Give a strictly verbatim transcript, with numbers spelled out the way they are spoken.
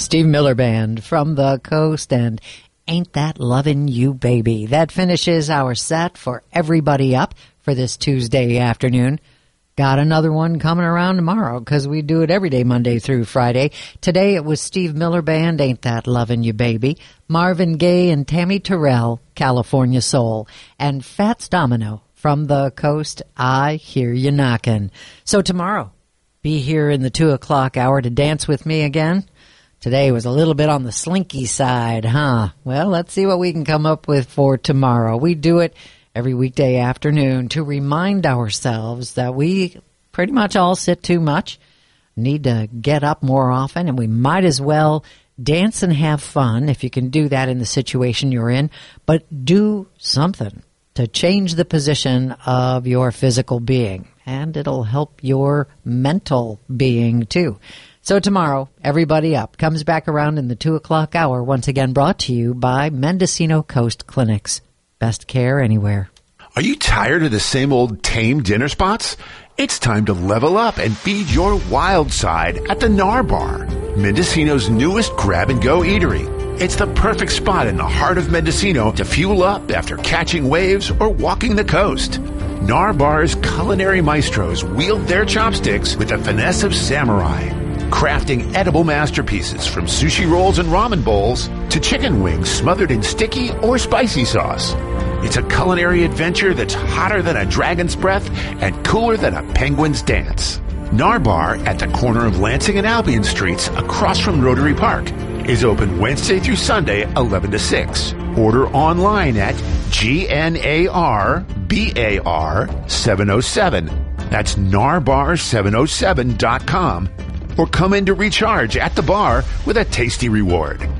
Steve Miller Band from the coast, and Ain't That Lovin' You Baby. That finishes our set for Everybody Up for this Tuesday afternoon. Got another one coming around tomorrow because we do it every day, Monday through Friday. Today it was Steve Miller Band, Ain't That Lovin' You Baby, Marvin Gaye and Tammy Terrell, California Soul, and Fats Domino from the coast, I Hear You Knockin'. So tomorrow, be here in the two o'clock hour to dance with me again. Today was a little bit on the slinky side, huh? Well, let's see what we can come up with for tomorrow. We do it every weekday afternoon to remind ourselves that we pretty much all sit too much, need to get up more often, and we might as well dance and have fun if you can do that in the situation you're in, but do something to change the position of your physical being, and it'll help your mental being too. So tomorrow, Everybody Up comes back around in the two o'clock hour, once again brought to you by Mendocino Coast Clinics. Best care anywhere. Are you tired of the same old tame dinner spots? It's time to level up and feed your wild side at the Nar Bar, Mendocino's newest grab-and-go eatery. It's the perfect spot in the heart of Mendocino to fuel up after catching waves or walking the coast. Nar Bar's culinary maestros wield their chopsticks with the finesse of samurai, crafting edible masterpieces from sushi rolls and ramen bowls to chicken wings smothered in sticky or spicy sauce. It's a culinary adventure that's hotter than a dragon's breath and cooler than a penguin's dance. Nar Bar at the corner of Lansing and Albion Streets across from Rotary Park is open Wednesday through Sunday, eleven to six. Order online at G N A R B A R seven oh seven. That's narbar seven oh seven dot com. Or come in to recharge at the bar with a tasty reward.